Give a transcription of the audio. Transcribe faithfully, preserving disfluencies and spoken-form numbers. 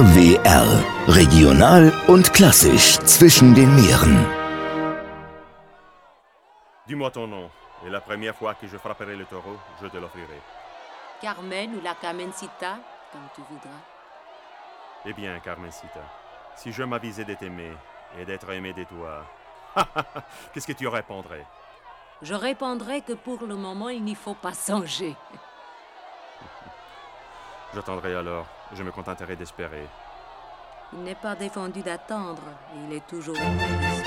W R. Regional und klassisch zwischen den Meeren. Dis-moi ton nom, et la première fois que je frapperai le taureau, je te l'offrirai. Carmen ou la Carmencita, comme tu voudras. Eh bien, Carmencita, si je m'avisais de t'aimer et d'être aimé de toi, qu'est-ce que tu répondrais? Je répondrai que pour le moment, il n'y faut pas songer. J'attendrai alors, je me contenterai d'espérer. Il n'est pas défendu d'attendre, il est toujours